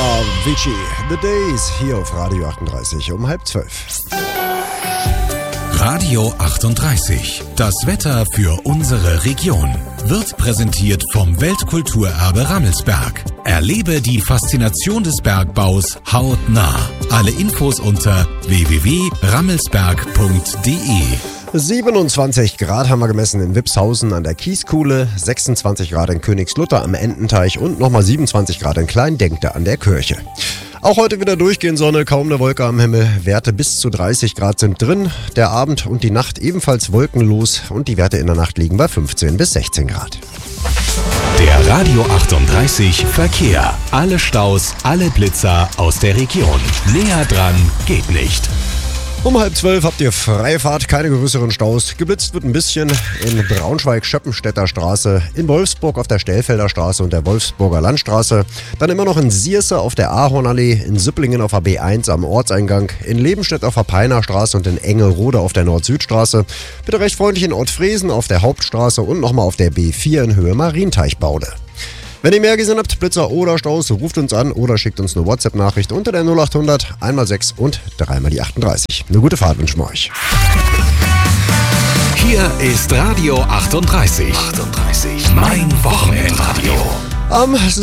Avicii, The Days, hier auf Radio 38 um 11:30. Radio 38. Das Wetter für unsere Region wird präsentiert vom Weltkulturerbe Rammelsberg. Erlebe die Faszination des Bergbaus hautnah. Alle Infos unter www.rammelsberg.de. 27 Grad haben wir gemessen in Wipshausen an der Kieskuhle, 26 Grad in Königslutter am Ententeich und nochmal 27 Grad in Kleindenkte an der Kirche. Auch heute wieder durchgehend Sonne, kaum eine Wolke am Himmel. Werte bis zu 30 Grad sind drin. Der Abend und die Nacht ebenfalls wolkenlos und die Werte in der Nacht liegen bei 15 bis 16 Grad. Der Radio 38 Verkehr. Alle Staus, alle Blitzer aus der Region. Näher dran geht nicht. Um 11:30 habt ihr freie Fahrt, keine größeren Staus. Geblitzt wird ein bisschen in Braunschweig-Schöppenstädter Straße, in Wolfsburg auf der Stellfelder Straße und der Wolfsburger Landstraße. Dann immer noch in Sierse auf der Ahornallee, in Süpplingen auf der B1 am Ortseingang, in Lebenstedt auf der Peiner Straße und in Engelrode auf der Nord-Süd-Straße. Bitte recht freundlich in Ortfriesen auf der Hauptstraße und nochmal auf der B4 in Höhe Marienteichbaude. Wenn ihr mehr gesehen habt, Blitzer oder Staus, ruft uns an oder schickt uns eine WhatsApp-Nachricht unter der 0800 1x6 und 3x die 38. Eine gute Fahrt wünschen wir euch. Hier ist Radio 38. Mein Wochenendradio. Am